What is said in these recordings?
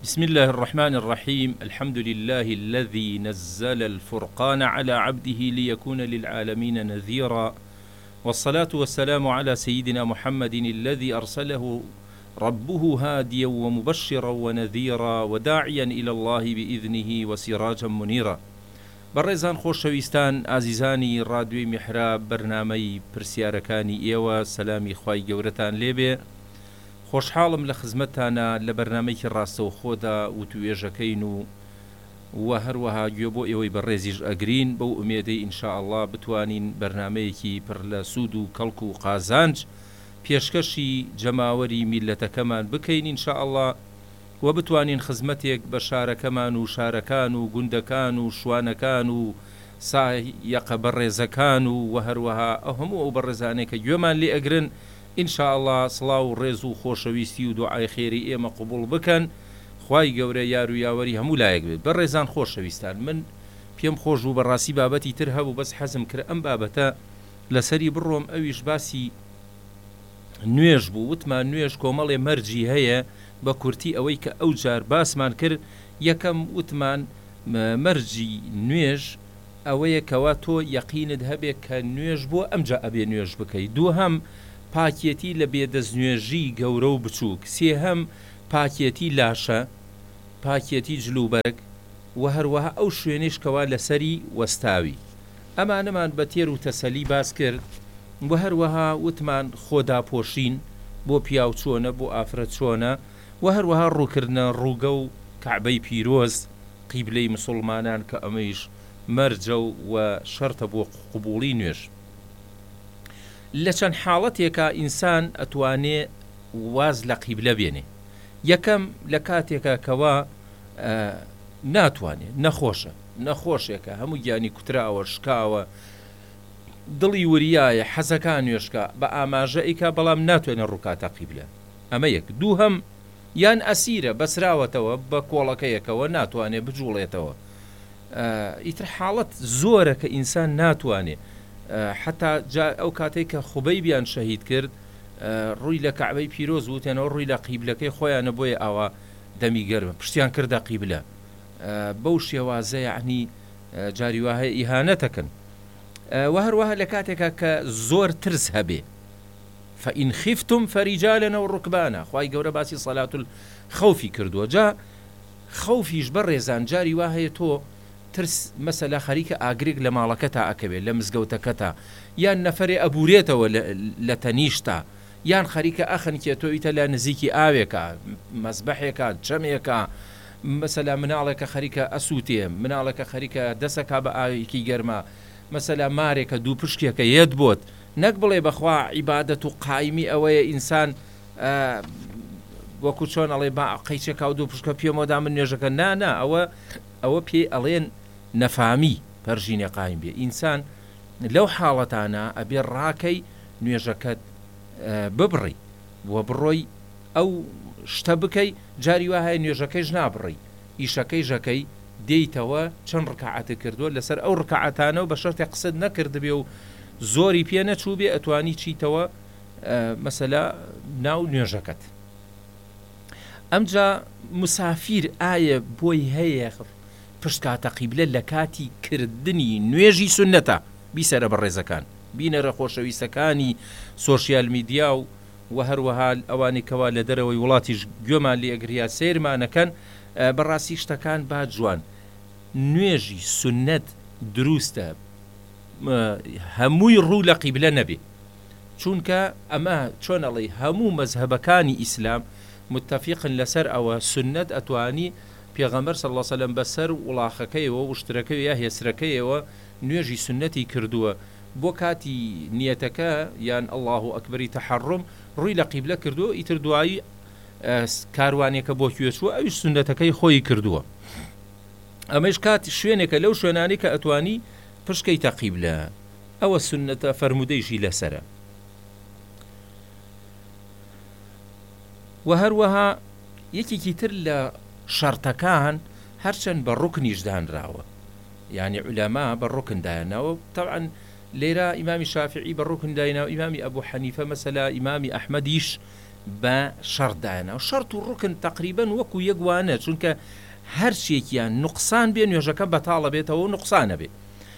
بسم الله الرحمن الرحيم. الحمد لله الذي نزل الفرقان على عبده ليكون للعالمين نذيرا، والصلاة والسلام على سيدنا محمد الذي أرسله ربه هاديا ومبشرا ونذيرا وداعيا إلى الله بإذنه وسراجا منيرا. بەڕێزان خۆشەویستان ئازیزانی ڕادیۆی میحراب بەرنامەی پرسیارەکانی ئێوە سەلامی خوای گەورەتان لێبێ. خۆشحاڵم لە خزمەتتانە لە بەرنامەیەکی ڕاستەوخۆدا وتوێژەکەین و هەروەها گوێ بۆ ئێوەی بەڕێزیش ئەگرین بەو ئومێدەی ئینشاءالله بتوانین بەرنامەیەکی پڕ لە سوود و کەڵک و قازانج پێشکەشی جەماوەری میلەتەکەمان بکەین ئینشاءالله، و بتوانین خزمەتێک بە شارەکەمان و شارەکان و گوندەکان و شوانەکان و سایەقە بەڕێزەکان و هەروەها ئەو هەموو ئەو بەڕێزانەی کە گوێمان لێ ئەگرن ئینشاءالله سڵاو و ڕێز و خۆشەویستی و دوعای خێری ئێمە قبول بکەن. خوای گەورە یار و یاوەری هەموو لایەک بێت. بەڕێزان خۆشەویستان، من پێم خۆش و بەڕاستی بابەتی تر هەبوو، بەس حەزم کرد ئەم بابەتە لەسەری بڕۆم. ئەویش باسی نوێژ بوو. وتمان نوێژ کۆمەڵێ مەرجی هەیە بە کورتی ئەوەی کە ئەو جار باسمان کرد. یەکەم وتمان مەرجی نوێژ ئەوەیە کەوا تۆ یەقینت هەبێت کە نوێژ بۆ ئەمجا ئەبێ نوێژ بکەیت. دووهەم پاکێتی لە بێدەستنوێژی گەورە و بچووک. سێهەم پاکێتی لاشە، پاکێتی جلوبەرگ و هەروەها ئەو شوێنش کەوا لەسەری وەستاوی. ئەمانەمان بە تێر و تەسەلی باس کرد. و هەروەها وتمان خۆداپۆشین بۆ پیاو چۆنە، بۆ ئافرەت چۆنە، و هەروەها ڕووکردنە ڕووگە و کەعبەی پیرۆز قیبلەی مسڵمانان کە ئەمەیش مەرجە و شەرتە بۆ قبوڵی نوێژ. لە چەند حاڵەتێکە ئینسان ئەتوانێ واز لە قیبلە بێنێ. یەکەم لە کاتێکە کەوا ناتوانێت، نەخۆشێکە، هەموو گیانی کوتراوە، شکاوە، دڵی وریایە، حەزەکان نوێشکە بە ئاماژە ئیکا، بەڵام ناتوانێت ڕووکاتە قیبلە. ئەمە یەک. دووهەم یان ئەسیرە بەسراوەتەوە بە کۆڵەکەیەکەوە ناتوانێت بجوڵێتەوە. ئیتر حاڵەت زۆرە کە ئینسان ناتوانێت. حتا ئەو کاتێک کە خوبەی بیان شەهید کرد ڕووی لە کەعبەی پیرۆز وتێنەوە ڕووی لە قیبلەکەی خۆیانە بۆیە ئاوا دەمی گەرمە پشتیان کردە قیبلە. بەو شێوازە یعنی جاری وهەیە ئیهانەتەکەن. و هەروەها لە کاتێکە کە زۆر ترس هەبێ، فئین خفتم فەریجالن و ڕوکبانە. خوای گەورە باسی سەلاتول خەوفی کردووە. جا خەوفیش بەڕێزان جاری وهەیە تۆ ترس مەسەلا خەریکە ئاگرێک لە ماڵەکەتا ئەکەوێت، لە مزگەوتەکەتا، یان نەفەرێ ئەبورێتەوە لە تەنیشتا، یان خەریکە ئەخەنکێتۆیتە لە نزیکی ئاوێکە، مەزبەحێکە، جەمێکە، مەسەلا مناڵێکە خەریکە ئەسووتێ، مناڵێکە خەریکە دەسەکە بە ئاوێکی گەرمە، مەسەلا مارێکە دوو پشکێکە یەت بۆت. نەک بڵێ بەخوا عیبادەت و قایمی ئەوەیە ئینسان وەکو چۆن ئەڵێ با قەیچێکا و دوو پشکە پێمەدا من نوێژەکە نا ئەوە پێ ئەڵێن نەفامی پەرژینێ قایم بێ. ئینسان لەو حاڵەتانە ئەبێ ڕاکەی نوێژەکەت ببڕی وە بڕۆی ئەو شتە بکەی. جاری وهەیە نوێژەکەیش نابڕی، ئیشەکەی ژەکەی دێیتەوە چەند ڕکعاتە کردووە لەسەر ئەو ڕکعاتانە و بە شەرتێ قسەت نەکرد بێ و زۆری پێ نەچوو بێ ئەتوانی چیتەوە مەسەلا ناو نوێژەکەت. ئەمجا مسافیر ئایا بۆی هەیە پشتکاتە قیبلە لە کاتی کردنی نوێژی سونەتە؟ بیسەرە بەڕێزەکان، بینەرە خۆشەویستەکانی سۆشیال میدیا و هەروەها ئەوانی کەوا لە دەرەوەی وڵاتیش گوێمان لێ ئەگریا سیرمانەکەن. بەڕاستی شتەکان با جوان. نوێژی سونەت دروستە هەمووی ڕوو لە قیبلە نەبێ، چونکە ئەمە چۆن ئەڵێ هەموو مەزهەبەکانی ئیسلام متفقن لەسەر ئەوە سونەت ئەتوانی پێغەمبەر صلی الله علیه و سلم بەسەر وڵاخەکەیەوە و شترەکەی یا هێسرەکەیەوە نوێژی سونەتی کردووە. بۆ کاتی نیەتەکە یان ئەڵڵاهو ئەکبەری تەحەڕم ڕووی لە قیبلە کردووە، ئیتر دوایی کاروانێکە بۆ کوێچووە ئەویش سونەتەکەی خۆی کردووە. ئەمەش کات شوێنێکە لەو شوێنانی کە ئەتوانی پشکەیتە قیبلە. ئەوە سونەتە فەرمودەیشی لەسرە. و هەروەها یەکێکی تر لە شەرتەکان هەرچەند بە ڕوکنیش دانراوە، یعنی عولەما بە ڕوکن دایانەوە. طبعا لێرە ئیمامی شافعی بە ڕوکن دایناوە، ئیمامی ئەبوو حەنیفە مەسەلا، ئیمامی ئەحمەدیش بە شەڕدایەنە و شەرت و ڕوکن تقریبەن وەکو یەکوانە چونکە هەر شتێکیان نوقسان بێ نوێژەکە بەتاڵە بێتەوە و نوقسانە بێ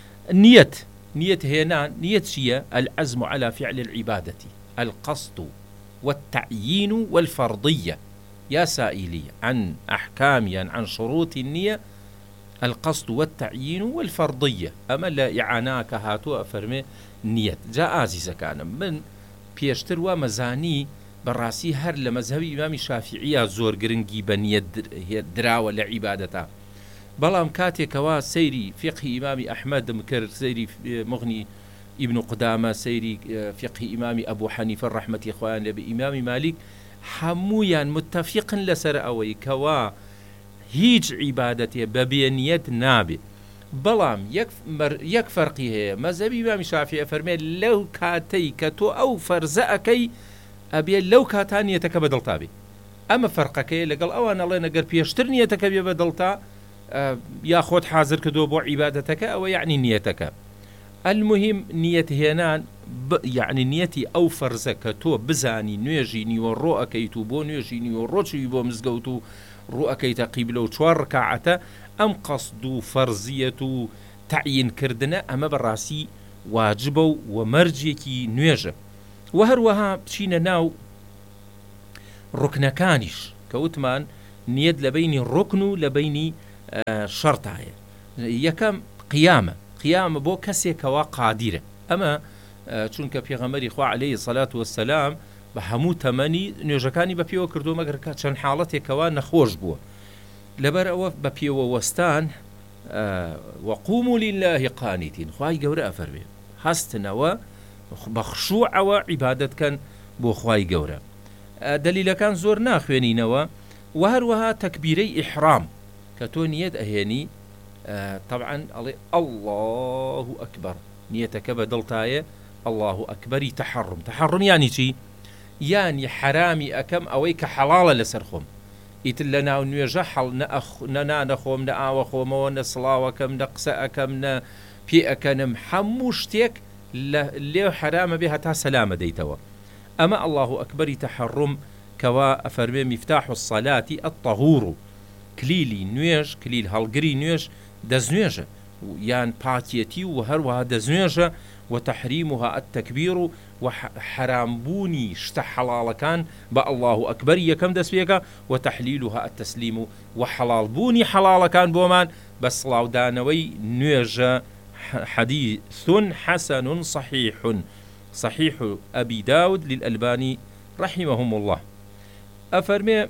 نية هنا نية شيء العزم على فعل العبادة القصد والتعيين والفرضية يا سائلي عن أحكام عن شروط النية القصد والتعيين والفرضية أما لا إعاناك هاتو أفرمي نية جاء عزيزة كان من بيشتر ومزاني براسي هر لمذهب إمام شافعي زور گرنگی بنية دراوة لعبادته بەڵام کاتێکەوە سەیری فقهی ئیمامی ئەحمەد کرد سەیری مغنی ئیبن قودامە سەیری فقهی ئیمامی ئەبوو حەنیفە ڕەحمەتی خۆیان لێ بێ ئیمامی مالیک هەموویان متتەفیقن لەسەر ئەوەی کەوا هیچ عیبادەتێ بە بێنیەت نابێ بەڵام یەک فەرقی هەیە مەذهبی ئیمامی شافعی فەرمێ لەو کاتەی کە تۆ ئەو فەرزە ئەەکەی ئەبێ لەو کاتا نیەتەکە بەدڵتا بێ ئەمە فەرقەکەی لەگەڵ ئەوان ئەڵێ ئەگەر پێشتر نیەتەکە بێ بەدڵتا یا خۆت حاضر کردو بۆ عیبادەتەکە ئەوە یعنی نیەتەکە المهم نیەت هێنان یعنی نیەتی ئەو فەرزە کە تۆ بزانی نوێژی نیوەڕۆ ئەەکەیت و بۆ نوێژی نیوەڕۆچی بۆ مزگەوت و ڕوو ئەەکەیتە قیبلە و 4 ڕکعەتە ئەم قەسد و فەرزیەت و تعیینکردنە ئەمە بەڕاستی واجبە و وەمەرجێکی نوێژە و هەروەها بچینە ناو ڕوکنەکانیش کەوتمان نیەت لە بینی ڕوکن و لە بینی شەرتایە یەکەم قیامە بۆ کەسێکەوە قادیرە ئەمە چونکە پێغەمبەری خوا عەلەیهی سەلات وەسەلام بە هەموو تەمەنی نوێژەکانی بە پێوە کردو مەگەر کە چەند حاڵەتێکەوە نەخۆش بووە لەبەر ئەوە بە پێوە وەستان وەقوموا لله قانیتین خوای گەورە ئەفەرمێ هەستنەوە بە خشووعەوە عیبادەتکەن بۆ خوای گەورە دەلیلەکان زۆر ناخوێنینەوە و هەروەها تەکبیرەی ئیحرام کە تۆ نیەت ئەهێنی طبعا ئەڵێ الله ئەکبەر نیەتەکە بە دڵتایە الله ئەکبەری تەحەڕم یانی چی؟ یانی حرامی ئەەکەم ئەوەی کە حەڵاڵە لەسەر خۆم ئیتر لە ناو نوێژە نەناخۆم نە ئاوە خۆمەوە نە سڵاوەکەم نە قسە ئەەکەم نە پێ ئەەکەنم هەموو شتێک لێو حرامە بێ هەتا سەلامە دەیتەوە ئەمە الله ئەکبەری تەحەڕم کەوا ئەفەرمێ میفتاح الصەلاتی الطەهوڕ کلیلی نوێژ کلیل هەڵگری نوێژ دەستنوێژە یان پاکێتی و هەروەها دەستنوێژە و تەحریمها التەکبیر و حرامبوونی شتە حەڵاڵەکان بە الله ئەکبەر یەکەم دەست پێکە و تەحلیلها التەسلیم و حەڵاڵبوونی حەڵاڵەکان بۆمان بە سڵاودانەوەی نوێژە حديث حسن صحيح أبي داود للألباني رحمهم الله أفرمي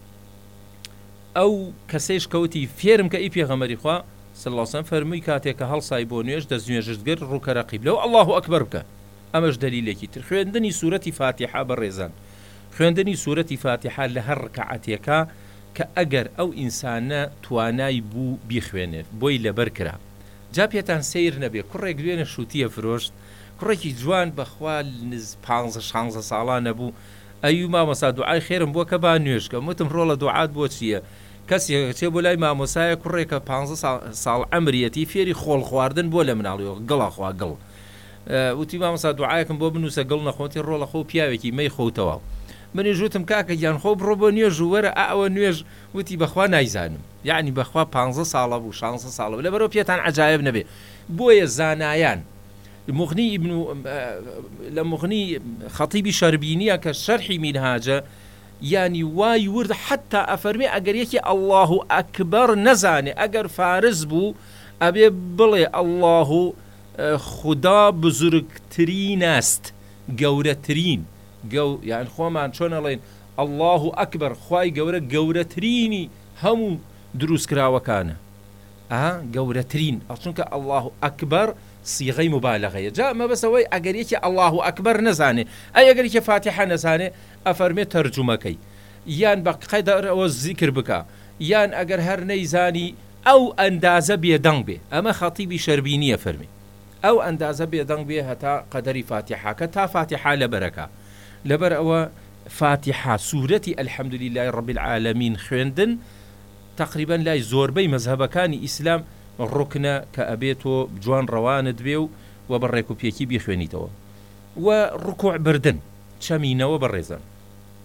أو كسيش كوتي فيرم كأي بيغمري خوا صلى الله عليه وسلم فرمي كاتيك هل صايبونيش دزنيش دقر روك رقيب لو الله أكبر بك أمش دليلك خويندني سورة فاتحة بالرزان خويندني سورة فاتحة لهر ركعتك كأجر أو إنسان تواناي بو بيخوينه بوي لبركرا جابيتان سير نبي كرة جوين شوتية فروشت كرة جوان بخوال نز 15 سالان نبو أيما مسا دعاء خير بو كبانيوش كمتم رولا دعاء بوتشيه كسي تشبو لاي ما مسا كرة ك 15 سال عمريتي فيري خول خواردن بولا مناليو قلا خوا قل وتي ما مسا دعاءكم بو بنوسا قلنا خوتي رولا خو بياويكي مي خو توا من جوتم كاكا جان خو بروبو نيوج ورا او نيوج وتي بخوا نايزانم يعني بخوا 15 ساله بو 16 ساله ولا برو بيتان عجائب نبي بويا زانايان مغني ابن لمغني خطيب شربينيه كشرح منهاجه يعني واي ورد حتى افرمي اگر يكي الله اكبر نزاني اگر فارز بو ابي بلي الله خدا بزرگترین است گورترین يعني خومان چۆن ئەڵێن الله ئەکبەر خوای گەورە گەورەترینی هەموو دروست کراوەکانە گەورەترین چونکە الله ئەکبەر سیغەی مبالغەیە جا مەبەسەوەی ئەگەر یەکی الله ئەکبەر نەزانێ ئەگەر یەکی فاتحە نەزانێ ئەفەرمێ تەرجومەکەی یان بە قەیدەرەوە زیکر بکە یان ئەگەر هەر نەیزانی ئەو ئەندازە بێدەنگ بێ ئەمە خەتیبی شەربینیە فەرمی ئەو ئەندازە بێدەنگ بێ هەتا قەدەری فاتحەکە تا فاتحە لەبەرەکە لبر أو فاتحة سورة الحمد لله رب العالمين خويندن تقريبا لا زوربي مذهب كان إسلام الركنة كأبيتو بجوان رواند بيو وبريكو بيكي بيخوينيتو وركوع بردن شمينة وبريزان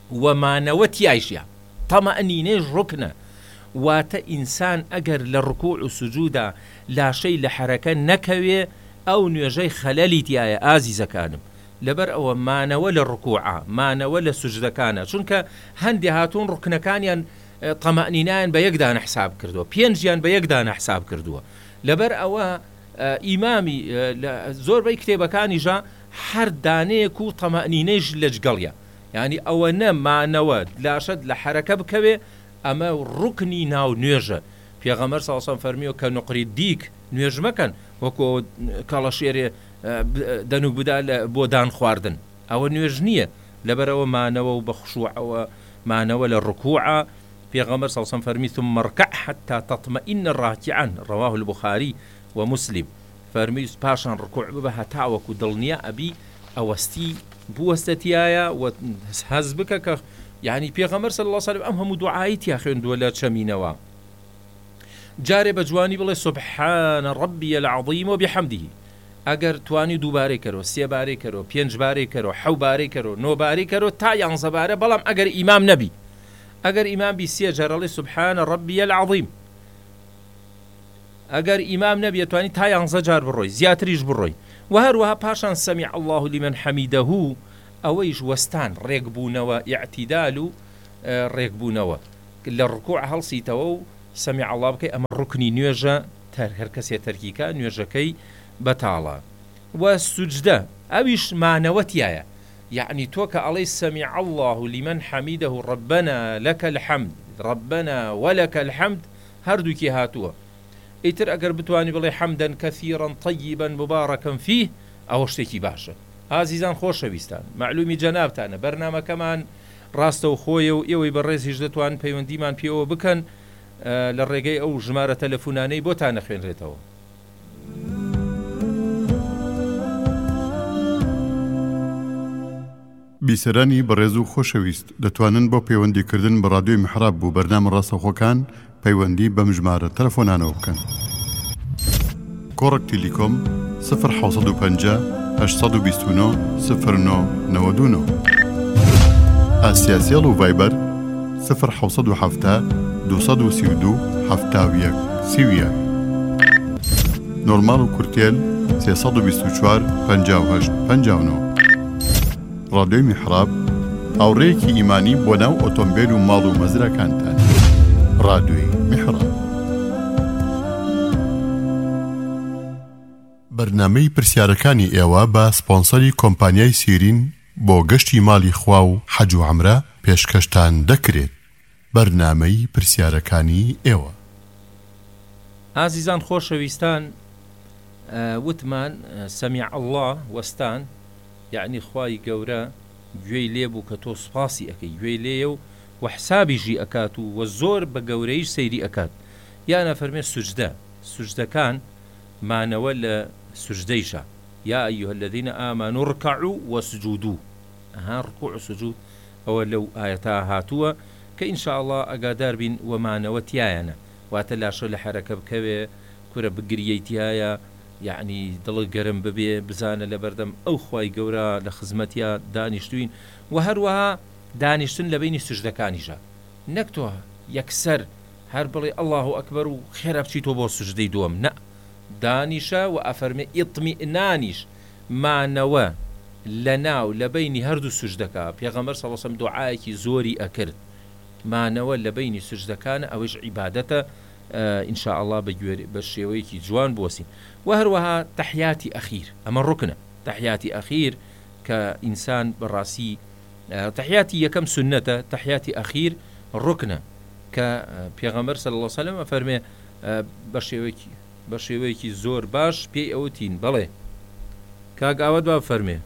ومانەوە تیایشە. تەمەئەنینەش ڕوکنە، واتە ئینسان ئەگەر لە ڕکوع و سوجودا لاشەی لە حرەکە نەکەوێ ئەو نوێژەی خەلەلی تایە. ئازیزەکانم، لەبەر ئەوە مانەوە لە ڕکوعە، مانەوە لە سوجدەکانە، چونکە هەندێک هاتوون ڕکنەکانیان تەمەئەنینەیان بە یەکدانە حساب کردووە، پێنجیان بە یەکدانە حساب کردووە. لەبەر ئەوە ئیمامی زۆربەی کتێبەکانیژە هەر دانەیەک و تەمەئەنینەیش لەجگەڵیە، یعنی ئەوە نەمانەوە لاشت لە حرەکە بکەوێ، ئەمە ڕوکنی ناو نوێژە. پێغەمبەر صلی الله علیه و سلم فەرمیوە کە نوقری دیک نوێژ مەکەن وەکو کاڵە شێرێ دەنوک بدا بۆ دان خواردن، ئەوە نوێژ نییە. لەبەرەوە مانەوە و بە خوشوعەوە مانەوە لە ڕکوعە. پێغەمبەر صلی الله علیه و سلم فەرمی ثم اركع حتى تطمئن راكعا، رواه البخاري ومسلم. فەرمی پاشان ڕکوع ببە هەتاوەکو دڵنیا ئەبی ئەوەستی بوەستەتیایە و هەز بکە کە یعنی پێغەمبەر صلی الله علیه و سلم ئەم هەموو دوعایی تیا خوێندووە لە چەمینەوە. جارێ بە جوانی بڵێ سبحان ربي العظيم وبحمده، ئەگەر توانی دووبارەی کەرەوە، سێبارەی کەرەوە، پێنجبارەی کەرەوە، حەوبارەی کەرەوە، نۆبارەی کەرەوە تا 11 بارە. بەڵام ئەگەر ئیمام نەبی، ئەگەر ئیمام بی سێ جارەڵێ سبحان ربي العظيم، ئەگەر ئیمام نەبی توانی تا 11 جار بڕۆی، زیاتریش بڕۆی. و هەروەها پاشان سەمیع الله لمن حەمیدەهو، ئەوەیش وەستان ڕێکبوونەوە، ئیعتیدال و ڕێکبوونەوە لە ڕکوع هەڵسیتەوە و سەمیع الله بکەی. ئەمە ڕوکنی نوێژە، هەر کەسێ تەرکیکە نوێژەکەی بەتاڵە. و سوجدە ئەویش مانەوەتیایە، یعنی تۆ کە ئەڵێی سەمیع الله لمن حەمیدەه ربنا لك الحمد ربنا ولك الحمد هەردووکی هاتووە. ئیتر ئەگەر بتوانی بڵێ حەمدەن کەثیرەن طەیبەن مبارەکەن فیه، ئەوە شتێکی باشە. ئازیزان خۆشەویستان، معلومی جەنابتانە بەرنامەکەمان ڕاستە و خۆیە و ئێوەی بەڕێزیش دەتوان پەیوەندیمان پێوە بکەن لە ڕێگەی ئەو ژمارە تەلەفۆنانەی بۆتان نەخوێنرێتەوە. بیسەرانی بەڕێز و خۆشەویست دەتوانن بۆ پەیوەندیکردن بە ڕادیۆی میحراب بوو بەرنامە ڕاستەوخۆکان پەیوەندی بەم ژمارە تەلەفۆنانەوە بکەن. کۆڕک تیلیکۆم 0 829 09 ئاسیاسیەڵ و ڤایبەر 0 232 71 30 نۆرمال و کورتێل 324 58 59. ڕادیۆی میحراب هاوڕێیەکی ئیمانی بۆ ناو ئۆتۆمبیل و ماڵ و مەزرەکانتان. ڕادیۆی میحراب. بەرنامەی پرسیارەکانی ئێوە بە سپۆنسەری کۆمپانیای سیرین بۆ گەشتی ماڵی خوا و حەج و عەمرە پێشکەشتان دەکرێت. بەرنامەی پرسیارەکانی ئێوە. ئازیزان خۆشەویستان، وتمان سەمیع الله وەستان، یعنی خوای گەورە گوێی لێبوو کە تۆ سوپاسی ئەەکەی، گوێی لێیە و حسابیژی ئەکات و زۆر بە گەورەیش سەیری ئەکات. یانە فەرمێ سوجدە، سوجدەکان مانەوە لە سوجدەیشە. یا ئەیها الذین ئامنوا اركعوا واسجدوا، ڕکوع و سوجود ئەوە لەو ئاەتا هاتووە کە ئینشاء الله ئەگادار بین وەمانەوە تایەنە، واتە لاشە لە حرەکە بکەوێ، کورە بگریەی تایە، یعنی دڵ گەرم ببێ، بزانە لە بەردەم ئەو خوای گەورە لە خزمەتیا دانیشتوین. و هەروەها دانیشتن لە بینی سوجدەکانیشە، نەک تۆ یەکسەر هەر بڵێ الله ئەکبەر و خێرا بچیتۆ بۆ سوجدەی دووەم، نە، دانیشە و ئەفەرمێ ئیطمیئنانیش مانەوە لە ناو لە بینی هەردوو سوجدەکە. پێغەمبەر صلی الله علیه و سلم دوعایەکی زۆری ئەکرد، مانەوە لە بینی سوجدەکانە، ئەوەش عیبادەتە ئینشاء الله بە شێوەیەکی جوان بوەسین. و هەروەها تەحیاتی ئەخیر، ئەمە ڕوکنە، تەحیاتی ئەخیر کە ئینسان بەڕاستی تەحیاتی یەکەم سنەتە، تەحیاتی ئەخیر ڕوکنە کە پێغەمبەر صلی الله علیه و سلم ئەفەرمێ بە شێوەیەکی زۆر باش پێی ئەوتین. بەڵێ کاک ئاوەت با فەرمێ.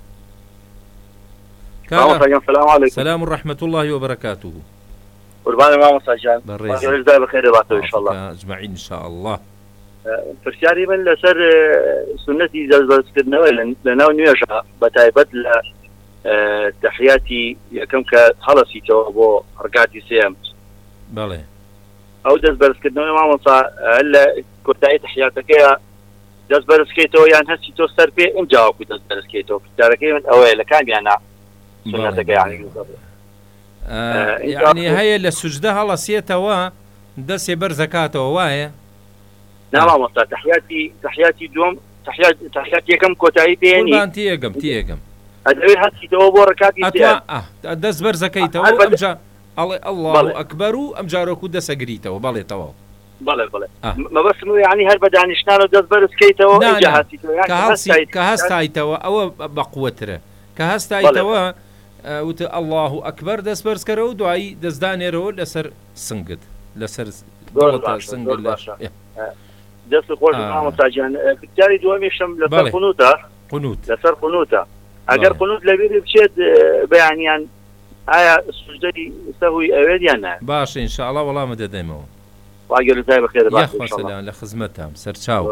سلام و رحمة الله وبركاته. قربان ما مساجان بەڕێز دا بەخێر دەباتەوە ئینشاءالله ئەجمەعین ئینشاءالله. پرسیاری من لەسەر سنەتی دەستبەرزکردنەوە لە ناو نوێژە، بەتایبەت لە تەحیاتی یەکەم کە هەڵەسیتەوە بۆ ڕکاتی سێم. بەڵێ ئەو دەستبەرزکردنەوەی مامۆستا لە کورتایی تەحیاتەکەیە دەستبەرزکەیتەوە یان هەستی تۆ سەر پێ ئەمجاوەکو دەستبەرزکەیتەوە. پرسیارەکەی من ئەوەیە لە کامیانە سنەتەکە یعنی یعنی هەیە لە سوجدە هەڵەسێتەوە دەستێ بەر زەکاتەوە وایە نامامۆستا تحیاتی دوم تحیات یەکەم کۆتایی پێێنی تێگەم ئەدەوێت هەستیتەوە بۆ ڕکاتی دەست بەر زەکەیتەوە ئەمجا ئەڵێ الله ئەکبەر و ئەم جارۆکو دەسەگریتەوە بەڵێتەوە بەڵێ مەبەستم ینی هەر بە دانیشتانە دەست بەرزکەیتەوە کە هەستایتەوە ئەوە بەقوەترە کە هەستایتەوە وتە الله ئەکبەر دەست بەرزکەرە و دوایی دەستدانێرەوە لەسەر سنگت لەسەر سنگت دەست خۆش مامۆستاجان پرسیاری دووەمیشم لەسەر قونوت لەسەر قونوتە ئەگەر قونوت لەبێ بچێت بەیانیان ئایا سوجدەی سەهوی ئەوێت یان نایە باشە ئینشاءڵڵا وەڵامە دەدەمەوە واگەرتای بەخێر لە خزمەتام سەرچاو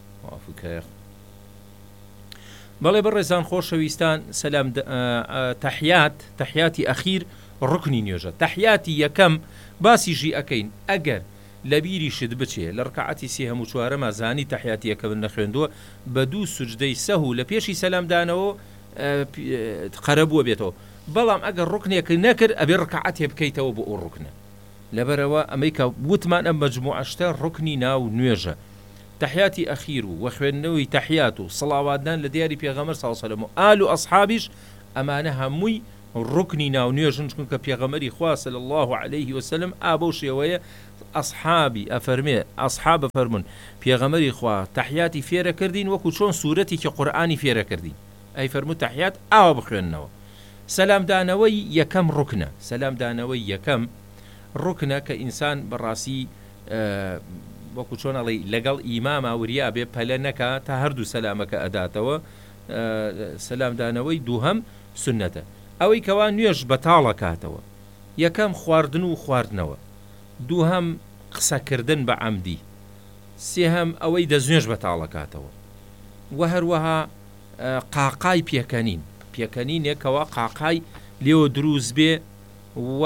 بەڵێ بەڕێزان خۆشەویستان سەلام تەحیاتی ئەخیر ڕوکنی نوێژە تەحیاتی یەکەم باسیژی ئەەکەین ئەگەر لە بیریشت بچێ لە ڕکعەتی سێ هەموو چوارەمە زانی تەحیاتی یەکەم نەخوێندووە بە دوو سوجدەی سەهو لە پێشی سەلامدانەوە قەرەبووە بێتەوە بەڵام ئەگەر ڕوکنێک نەکرد ئەبێ ڕکعەتێ بکەیتەوە بۆ ئەو ڕوکنە لەبەرەوە ئەمریکا وتمان ئەم مەجموعەشتە ڕوکنی ناو نوێژە تحیاتی ئەخیر و وەخوێندنەوەی تەحیات و سڵاواتدان لە دیاری پێغەمبەر صلی الله علیه و سلم و ئال و ئەصحابیش ئەمانە هەمووی ڕوکنی ناو نوێژن چونکە پێغەمبەری خوا صلی الله علیه و سلم ئابە و شێوەیە ئەصحابی ئەفەرمێ ئەصحاب فەرمون پێغەمبەری خوا تەحیاتی فێرە کردین وەکو چۆن سوورەتی کە قورئانی فێرە کردین ئەی فەرموو تەحیات ئاوا بخوێننەوە سەلامدانەوەی یەکەم ڕوکنە سەلامدانەوەی یەکەم ڕوکنە کە ئینسان بەڕاستی وەکو چۆنەڵی لەگەڵ ئیمامە وریا بێ پەلە نەکە تا هەردوو سەلامەکە ئەداتەوە سەلامدانەوەی دووهەم سنەتە ئەوەی کەوا نوێژ بەتاڵە کاتەوە یەکەم خواردن و خواردنەوە دووهەم قسەکردن بە عەمدی سێهەم ئەوەی دەستنوێژ بەتاڵە کاتەوە و هەروەها قاقای پێکەنینێکەوە قاقای لێوە دروست بێ و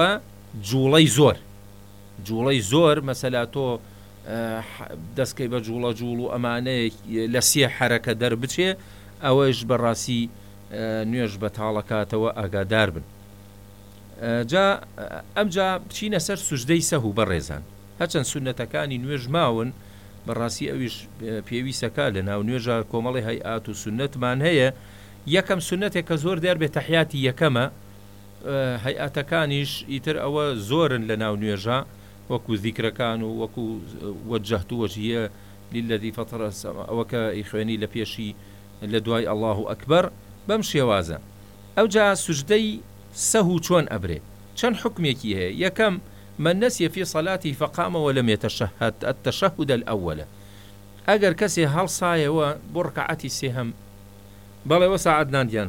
جوڵەی زۆر مەسەلا تۆ دەستکەی بە جوڵە جوڵ و ئەمانەیە لە سێ حرەکە دەربچێ ئەوەش بەڕاستی نوێژ بەتاڵەکاتەوە ئاگادار بن ئەمجا بچینە سەر سوژدەی سەهو بەڕێزان هەچەند سونەتەکانی نوێژ ماون بەڕاستی ئەویش پێویستەکە لە ناو نوێژە کۆمەڵی هەیئات و سونەتمان هەیە یەکەم سونەتێک کە زۆر دیار بێت تەحیاتی یەکەمە هەیئاتەکانیش ئیتر ئەوە زۆرن لە ناو نوێژە وەکو ذیکرەکان و وەکو وەجهت وەجهیە للذی فەطر ئەوە کە ئیخوێنی لە پێشی لە دوای الله ئەکبەر بەم شێوازە ئەوجا سوجدەی سەهو چۆن ئەبرێ چەند حکمێکی هەیە یەکەم من نسي في صلاته فقام ولم يتشهد التشهد الأول ئەگەر کەسێ هەڵسایەوە بۆ ڕکعەتی سێهەم بەڵێ وەساعدنان دیان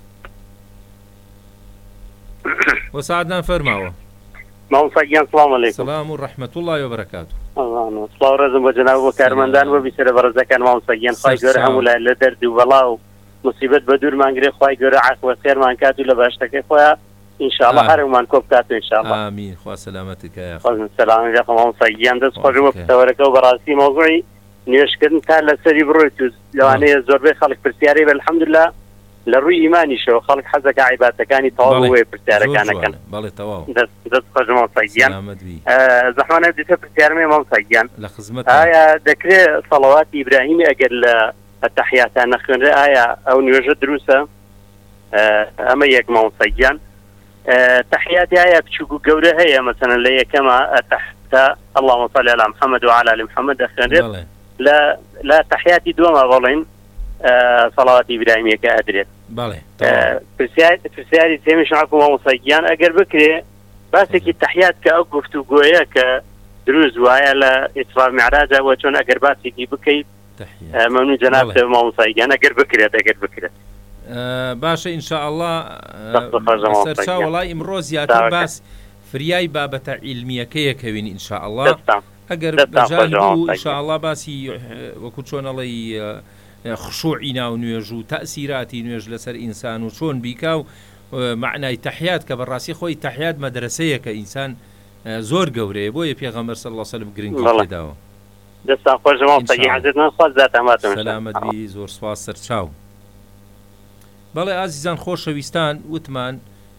وەساعدنان فەرماوە مامۆستاگیان سڵام عەلەیکم سلام و ڕەحمەت الله وبەرەکاتوه سڵاو ڕێزم بۆ جەناب بۆ کارمەندان و بیسەرە بەڕێزەکان مامۆستاگیان خوای گەورە هەموو لە دەرد و بەڵا و مصیبەت بە دوورمان گرێ خوای گەورە عەفو خێرمان کات و لە باشتەکەی خۆیان ئینشاءڵڵا هەرێکمان کۆ بکاتەوە ئینشاءڵڵا ئامین خوا سەلامەتت کایە سەلام جاخە مامۆستاگیان دەست خۆش بۆ پشتەوەرەکە و بەڕاستی مۆزوعی نوێژکردن تا لەسەری بڕۆیت و لەوانەیە زۆربەی خەڵک پرسیارەی بە الحەمدوللا لە ڕووی ئیمانیشەوە خەڵک حەزەکە عیبادەکانی تەواو وێ پرسیارەکانەکەن بەڵێ تەواو دەست خۆش مامۆستاگیان زەحمەت دیتە پرسیارمێ مامۆستاگیان لە خزمەت ئایا دەکرێت سەڵەواتی ئیبراهیمی ئەگەر لە تەحیاتان نەخوێنرێ ئایا ئەو نوێژە دروستە ئەمە یەک مامۆستاگیان تحياتي هيا بتشوفوا جودة هي مثلا اللي كما تحت اللهم صل على محمد وعلى ال محمد اخر لا تحياتي دوما ظلين صلوات ابراهيميه كادريت بالي فرسياري تيمش معكم مصيان اقر بكري باسك التحيات كاوقفت وقويا كدروز وهي لا اسراء معراج وشون اقر باسك بكي ممنون جناب مصيان اقر بكري باشە ئینشاءڵڵا سەرچا وڵای ئمڕۆ زیاتر باس فریای بابەتە عیلمیەکەیەکەوین ئینشاءڵڵا ئەگەر بەجان بوو ئینشاءڵڵا باسی وەکو چۆنەڵی خشوعی ناو نوێژ و تەئسیراتی نوێژ لەسەر ئینسان و چۆن بیکا و معنای تەحیات کە بەڕاستی خۆی تەحیات مەدرسەیە کە ئینسان زۆر گەورەیە بۆیە پێغەمبەر صلی الله علیه و سلم گرنگی پێداوە دەستان خۆش مامۆستاگی حەزتان خواست زاتەماتم سەلامەت بی زۆر سواز سەرچاو بەڵێ ئازیزان خۆشەویستان وتمان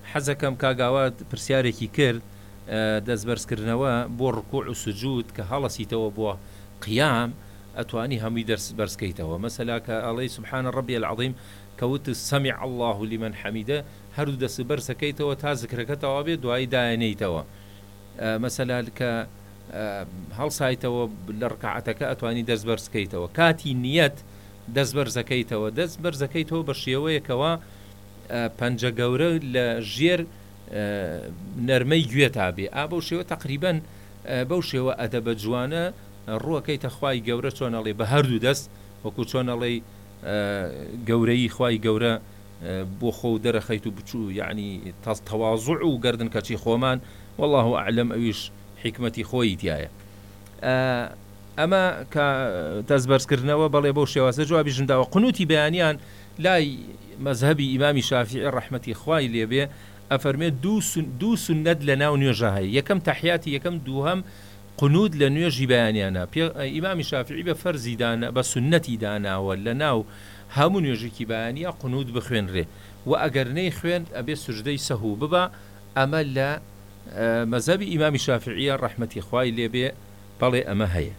حەزەکەم کاگاوات پرسیارێکی کرد دەستبەرزکردنەوە بۆ ڕکوع و سجود کە هەڵەسیتەوە بۆ قیام ئەتوانی هەمووی دەستبەرزکەیتەوە مەسەلا کە ئەڵێی سبحان ربي العظيم کەوت سمع الله لمن حميده هەردوو دەست بەرزەکەیتەوە تا ذکرەکە تەواو بێت دوایی دایەنەیتەوە مەسەلا کە هەڵسایتەوە لە ڕکعەتەکە ئەتوانی دەست بەرزکەیتەوە کاتی نیەت دەست بەرزەکەیتەوە بە شێوەیەکەوە پەنجە گەورە لە ژێر نەرمەی گوێ تا بێ بەو شێوە تقریبەن بەو شێوە ئەدەبە جوانە ڕووەکەیتە خوای گەورە چۆنەڵێ بە هەردوو دەست وەکو چۆنەڵێ گەورەی خوای گەورە بۆ خۆ دەرەخەیت و بچوو یعنی تەواضع و گەردن کەچی خۆمان والله ئەعلەم ئەویش حکمەتی خۆی تایە ئەمە کە دەستبەرزکردنەوە بەڵێ بەو شێوازە جوابی ژنداوە قنوتی بەیانیان لای مەذهبی ئیمامی شافعی ڕەحمەتی خوای لێبێ ئەفەرمێت دوو سنەت لە ناو نوێژە هەیە یەکەم تەحیاتی یەکەم دووهەم قنوت لە نوێژی بەیانیانە ئیمامی شافعی بە فەرزی دانا بە سنەتی داناوە لە ناو هەموو نوێژێکی بەیانیە قنوت بخوێنرێ و ئەگەر نەی خوێن ئەبێ سوجدەی سەهو ببە ئەمە لە مەذهبی ئیمامی شافعیە ڕەحمەتی خوای لێبێ بەڵێ ئەمە هەیە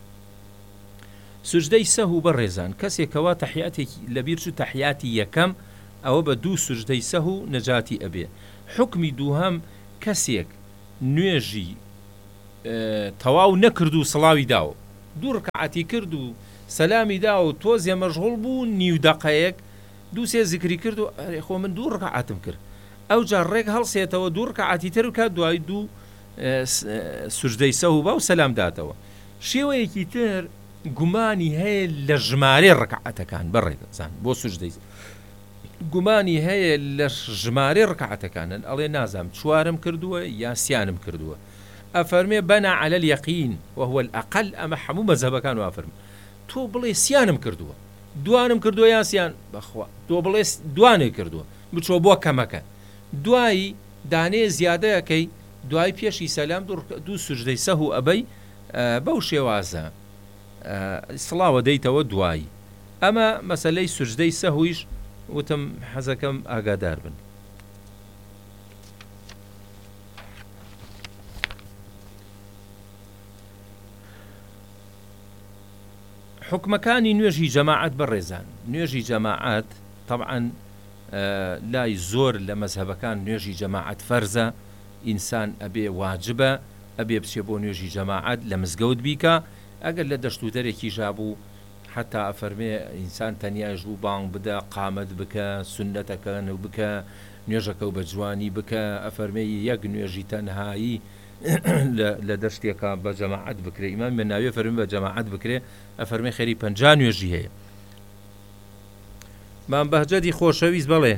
سوجدەی سەهو بەڕێزان کەسێکەوە تەحیاتێکی لەبیر چوو تەحیاتی یەکەم ئەوە بە دوو سوجدەی سەهو نەجاتی ئەبێ حکمی دووهەم کەسێک نوێژی تەواو نەکرد و سڵاوی داوە دوو ڕکعەتی کرد و سەلامی دا و تۆزێ مەشغوڵ بوو نیو دەقەیەک دوو سێ زیکری کرد و خۆ من دوو ڕکعەتم کرد ئەو جار ڕێک هەڵسێتەوە دوو ڕکعەتی تر بکات دوای دوو سوجدەی سەهو بە و سەلام داتەوە شێوەیەکی تر گومانی هەیە لە ژمارە ڕکعەتەکان بەڕێزان بۆ سوجدەی گومانی هەیە لە ژمارە ڕکعەتەکانن ئەڵێ نازام چوارم کردووە یا سیانم کردووە ئەفەرمێ بەنا عەلە اليەقین وهو الأقل ئەمە هەموو مەذهبەکان وافرم تۆ بڵێ سیانم کردووە دوانم کردووە یا سیان بەخوا تۆ بڵێ دوانێ کردووە بچۆ بۆ کەمەکە دوایی دانێ زیادەیەکەی دوای پێشی سەلام دوو سوجدەی سەهو ئەبەی بەو شێوازە سڵاوە دەیتەوە دوایی ئەمە مەسەلەی سوجدەی سەهویش وتم حەزەکەم ئاگادار بن حکمەکانی نوێژی جەماعەت بەڕێزان نوێژی جەماعەت طبعاً لای زۆر لە مەذهبەکان نوێژی جەماعەت فەرزە ئینسان ئەبێ واجبە ئەبێ بچێ بۆ نوێژی جەماعەت لە مزگەوت بیکە ئەگەر لە دەشت و دەرێکی ژابوو حتا ئەفەرمێ ئینسان تەنیاش بوو بانگ بدە قامەت بکە سنەتەکە بکە نوێژەکە و بە جوانی بکە ئەفەرمێ یەک نوێژی تەنهایی لە دەشتێکە بە جەماعەت بکرێ ئیمان بە ناوێ فەرمی بە جەماعەت بکرێ ئەفەرمێ خەری 50 نوێژی هەیە مام بەهجەتی خۆشەویست بەڵێ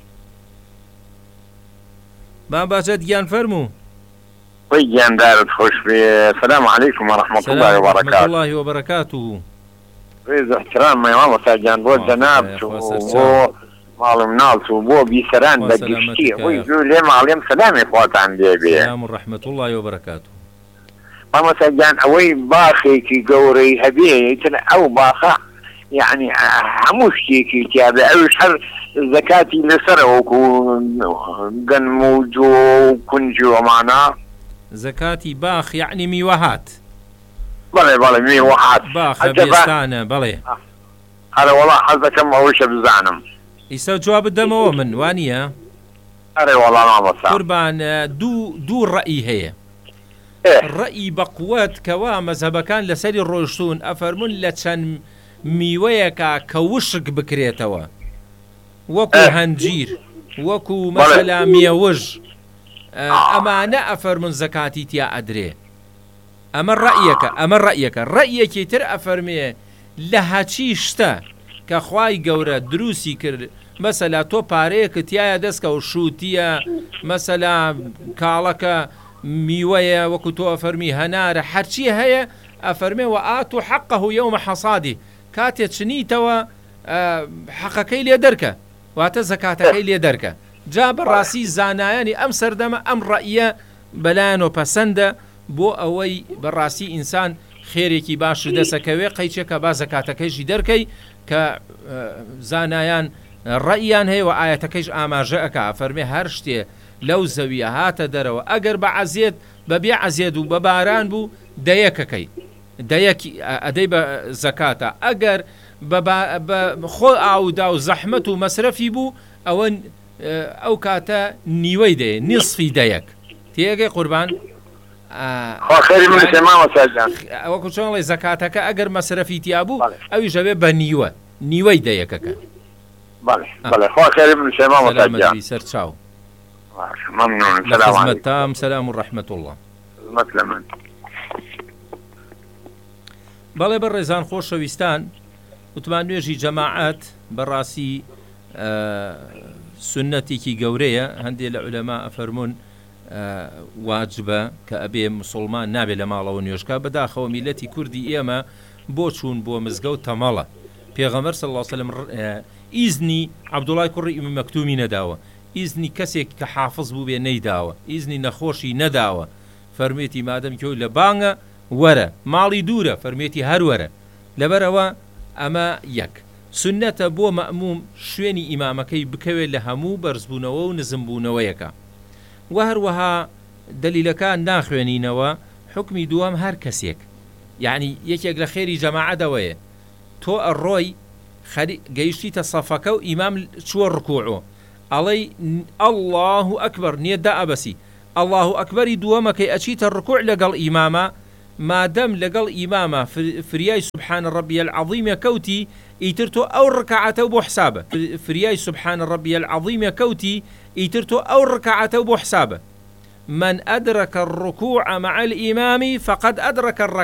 مام بەهجەت گیان فەرموو وي جاندارت خوش بي السلام عليكم ورحمة الله وبركاته ورحمة الله وبركاته ريز احترام ما يمام ساجان بو جناب بو معلم نالس وبو بيسران بديشتي ويقول لي معلم سلام اخوات عندي بي السلام ورحمة الله وبركاته ماما ساجان اوي باخي كي قوري هبيه او باخا يعني عموشتي كي تابع او شهر زكاتي لسرعوك وقنموج وكنجو معنا زكاتي باخ يعني ميوهات بلي ميوهات باخ بيستانه بلي هذا والله حظكم اوش بزعنم يسوي جواب الدمو من وانيا أري والله ما بصار قربان دو الرأي هي الرأي بقوات كوا مذهب كان لسري الروشتون أفرمون لتشان ميويكا كوشك بكريتوا وكو هنجير وكو مثلا ميوج أما أنا أفرمون زكاتي تيا أدري أما رأيك رأيك تر أفرمي لها چی شتا کە خوای گەورە دروستی کرد مەسەلا تۆ پارەیەکە تایە دەستکە و شووتیە مەسەلا کاڵەکە میوەیە وەکو تۆ ئەفەرمی هەنارە هەرچی هەیە ئەفەرمێ و ئات و حەقەه یەومە حەسادی کاتێ چنیتەوە حەقەکەی لێ دەرکە واتە زەکاتەکەی لێ دەرکە جا بەڕاستی زانایانی ئەم سەردەمە ئەم ڕەئیە بەلایەن و پەسەندە بۆ ئەوەی بەڕاستی ئینسان خێرێکی باش دەسەکەوێ قەیچێکە با زەکاتەکەیشی دەرکەی کە زانایان ڕەئیان هەیە و ئاەتەکەیش ئاماژە ئەکا فەرمێ هەر شتێ لەو زەویە هاتە دەرەوە ئەگەر بە عەزیێت بەبێ عەزیێت و بە باران بوو دەیەکەکەی ئەدەی بە زەکاتە ئەگەر خۆ ئاودا و زەحمەت و مەسرەفی بوو ئەوە ئەو کاتە نیوەی دەیە نیصفی دەیەک تێگەی قوربان وەکو چۆنڵی زەکاتەکە ئەگەر مەسرەفی تیا بوو ئەوی ژەوێ بە نیوەی دەیەکەکە سەر چاو تام سەلام و ڕەحمەت الله بەڵێ بە ڕێزان خۆشەویستان وتمان نوێژی جەماعەت بەڕاستی سنەتێکی گەورەیە هەندێک لە عولەما ئەفەرمون واجبە کە ئەبێ مسلمان نابێت لە ماڵەوە نوێژکە بەداخەوە میلەتی کوردی ئێمە بۆ چوون بۆ مزگەوت تەمەڵە پێغەمبەر صلی الله علیه وسلم ئیزنی عەبدوڵای کوڕی ئومی مەکتومی نەداوە ئیزنی کەسێک کە حافظ بوو بێ نەیداوە ئیزنی نەخۆشی نەداوە فەرمێتی مادەم کەوت لە بانگە وەرە ماڵی دوورە فەرمێتی هەروەرە لەبەرەوە ئەمە یەک سنەتە بۆ مەئموم شوێنی ئیمامەکەی بکەوێت لە هەموو بەرزبوونەوە و نزمبوونەوەیەکە و هەروەها دەلیلەکان ناخوێنینەوە حکمی دووەم هەر کەسێک یعنی یەکێک لە خێری جەماعەتەوەیە تۆ ئەڕۆی گەیشتیتە سەفەکە و ئیمام چووە ڕکووعۆ ئەڵێی ئەڵڵاهو ئەکبەر نیەتدا ئەبەسی ئەڵڵاهو ئەکبەری دووەمەکەی ئەچیتە ڕکووع لەگەڵ ئیمامە مادەم لەگەڵ ئیمامە فریای سبحان ڕەبی العەظیمە کەوتی ئیتر تۆ ئەو ڕکعەتە بۆ حسابە فریای سبحان ڕەبی العەظیمە کەوتی ئیتر تۆ ئەو ڕکعەتە بۆ حسابە من ئەدرەکە الركوع مع الإمام فقد أدرك الركعة